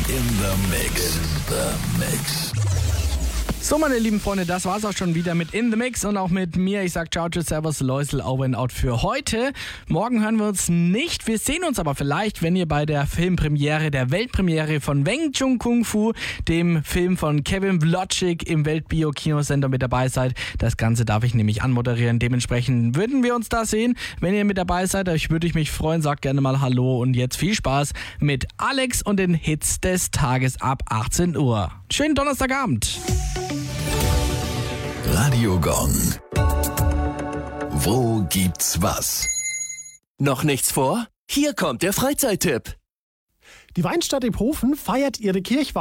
In the Mix. So, meine lieben Freunde, das war's auch schon wieder mit In The Mix und auch mit mir. Ich sag ciao, tschüss, servus, Läusel, over and out für heute. Morgen hören wir uns nicht. Wir sehen uns aber vielleicht, wenn ihr bei der Filmpremiere, der Weltpremiere von Wing Chun Kung Fu, dem Film von Kevin Wlodarczyk im Weltbio-Kinosender mit dabei seid. Das Ganze darf ich nämlich anmoderieren. Dementsprechend würden wir uns da sehen. Wenn ihr mit dabei seid, würde ich mich freuen. Sagt gerne mal Hallo und jetzt viel Spaß mit Alex und den Hits des Tages ab 18 Uhr. Schönen Donnerstagabend. Radio Gong. Wo gibt's was? Noch nichts vor? Hier kommt der Freizeittipp. Die Weinstadt Iphofen feiert ihre Kirchweih